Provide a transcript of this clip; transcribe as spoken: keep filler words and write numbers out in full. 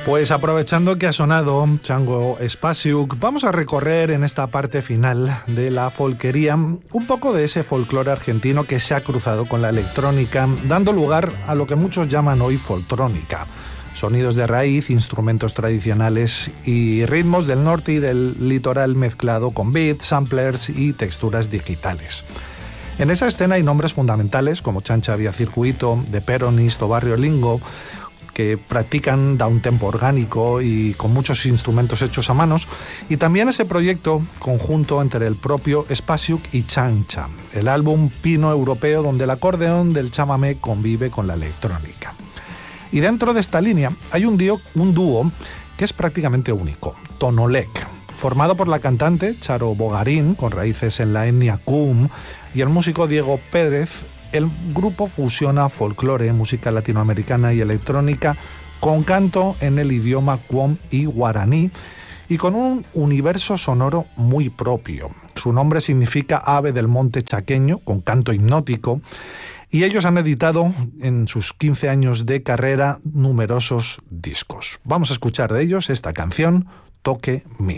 Pues aprovechando que ha sonado Chango Spasiuk, vamos a recorrer en esta parte final de la folquería un poco de ese folclore argentino que se ha cruzado con la electrónica, dando lugar a lo que muchos llaman hoy foltrónica. Sonidos de raíz, instrumentos tradicionales y ritmos del norte y del litoral mezclado con beats, samplers y texturas digitales. En esa escena hay nombres fundamentales como Chancha Vía Circuito, The Peronist o Barrio Lingo, que practican downtempo orgánico y con muchos instrumentos hechos a manos, y también ese proyecto conjunto entre el propio Spasiuk y Chancha, el álbum Pino Europeo donde el acordeón del chamamé convive con la electrónica. Y dentro de esta línea hay un, dio, un dúo que es prácticamente único, Tonolec, formado por la cantante Charo Bogarín, con raíces en la etnia Kum, y el músico Diego Pérez. El grupo fusiona folclore, música latinoamericana y electrónica con canto en el idioma Kwom y guaraní y con un universo sonoro muy propio. Su nombre significa ave del monte chaqueño, con canto hipnótico, y ellos han editado en sus quince años de carrera numerosos discos. Vamos a escuchar de ellos esta canción, Toque Mi.